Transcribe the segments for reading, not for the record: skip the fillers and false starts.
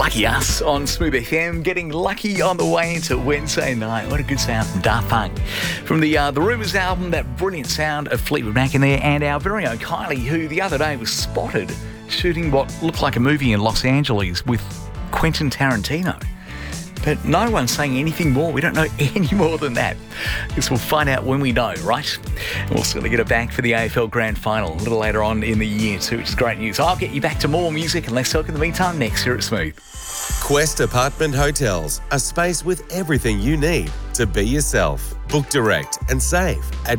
Lucky us on Smooth FM, getting lucky on the way into Wednesday night. What a good sound from Daft Punk. From the Rumours album, that brilliant sound of Fleetwood Mac in there, and our very own Kylie, who the other day was spotted shooting what looked like a movie in Los Angeles with Quentin Tarantino. But no one's saying anything more. We don't know any more than that. Guess we'll find out when we know, right? And we'll certainly get it back for the AFL Grand Final a little later on in the year too, which is great news. I'll get you back to more music and less talk in the meantime next here at Smooth. Quest Apartment Hotels, a space with everything you need to be yourself. Book direct and save at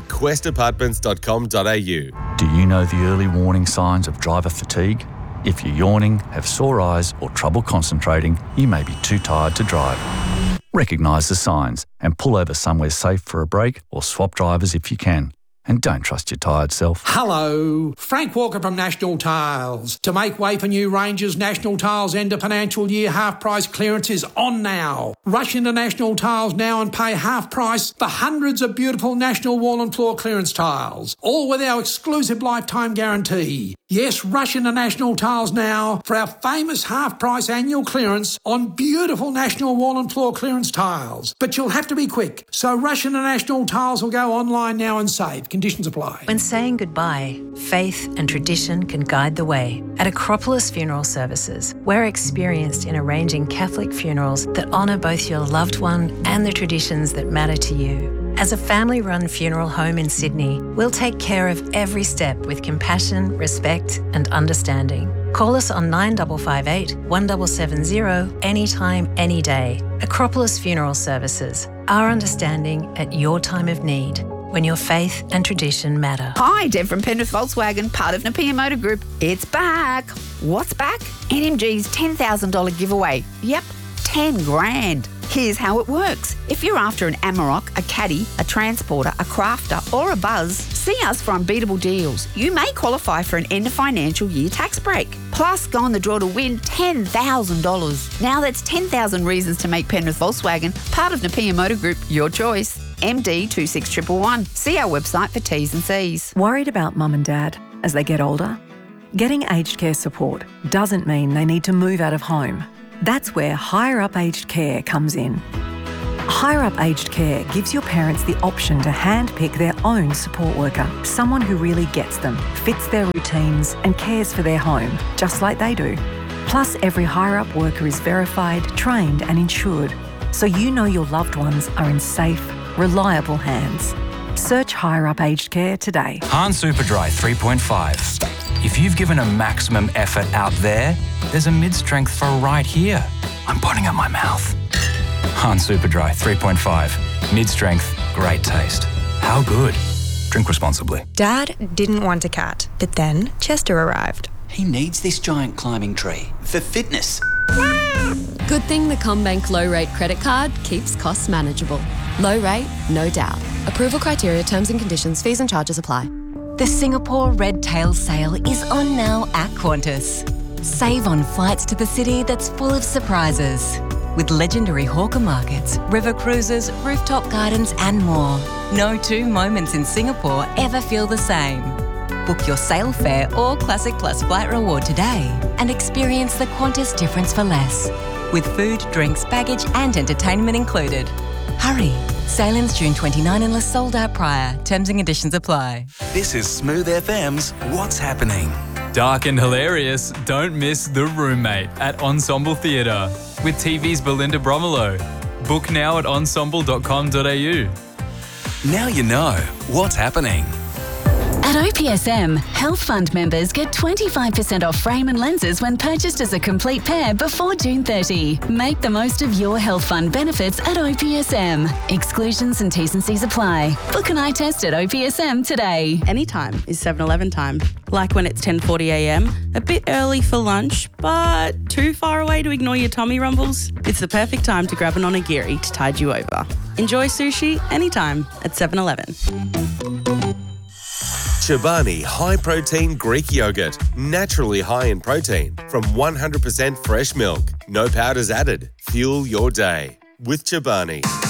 questapartments.com.au. Do you know the early warning signs of driver fatigue? If you're yawning, have sore eyes or trouble concentrating, you may be too tired to drive. Recognise the signs and pull over somewhere safe for a break or swap drivers if you can. And don't trust your tired self. Hello, Frank Walker from National Tiles. To make way for new ranges, National Tiles end of financial year half price clearance is on now. Rush into National Tiles now and pay half price for hundreds of beautiful National wall and floor clearance tiles, all with our exclusive lifetime guarantee. Yes, rush into National Tiles now for our famous half price annual clearance on beautiful National wall and floor clearance tiles. But you'll have to be quick, so rush into National Tiles or go online now and save. Conditions apply. When saying goodbye, faith and tradition can guide the way. At Acropolis Funeral Services, we're experienced in arranging Catholic funerals that honour both your loved one and the traditions that matter to you. As a family-run funeral home in Sydney, we'll take care of every step with compassion, respect and understanding. Call us on 9558 1770 anytime, any day. Acropolis Funeral Services, our understanding at your time of need, when your faith and tradition matter. Hi, Deb from Penrith Volkswagen, part of Napier Motor Group. It's back. What's back? NMG's $10,000 giveaway. Yep, 10 grand. Here's how it works. If you're after an Amarok, a Caddy, a Transporter, a Crafter or a Buzz, see us for unbeatable deals. You may qualify for an end of financial year tax break. Plus, go on the draw to win $10,000. Now that's 10,000 reasons to make Penrith Volkswagen part of Napier Motor Group your choice. MD 26111. See our website for T's and C's. Worried about mum and dad as they get older? Getting aged care support doesn't mean they need to move out of home. That's where Higher Up Aged Care comes in. Higher Up Aged Care gives your parents the option to handpick their own support worker, someone who really gets them, fits their routines and cares for their home, just like they do. Plus, every Higher Up worker is verified, trained and insured, so you know your loved ones are in safe, reliable hands. Search Higher Up Aged Care today. Hahn Superdry 3.5. If you've given a maximum effort out there's a mid-strength for right here. I'm putting up my mouth. Hahn Superdry 3.5. Mid-strength, great taste. How good? Drink responsibly. Dad didn't want a cat, but then Chester arrived. He needs this giant climbing tree for fitness. Good thing the CommBank low rate credit card keeps costs manageable. Low rate, no doubt. Approval criteria, terms and conditions, fees and charges apply. The Singapore Red Tail Sale is on now at Qantas. Save on flights to the city that's full of surprises. With legendary hawker markets, river cruises, rooftop gardens and more. No two moments in Singapore ever feel the same. Book your sale fare or Classic Plus flight reward today and experience the Qantas difference for less. With food, drinks, baggage and entertainment included. Hurry! Sale ends June 29 unless sold out prior. Terms and conditions apply. This is Smooth FM's What's Happening. Dark and hilarious, don't miss The Roommate at Ensemble Theatre with TV's Belinda Bromelo. Book now at ensemble.com.au. Now you know what's happening. At OPSM, Health Fund members get 25% off frame and lenses when purchased as a complete pair before June 30. Make the most of your Health Fund benefits at OPSM. Exclusions and T's and C's apply. Book an eye test at OPSM today. Anytime is 7-Eleven time. Like when it's 10:40am, a bit early for lunch, but too far away to ignore your tummy rumbles? It's the perfect time to grab an onigiri to tide you over. Enjoy sushi anytime at 7-Eleven. Chobani High Protein Greek Yogurt. Naturally high in protein from 100% fresh milk. No powders added. Fuel your day with Chobani.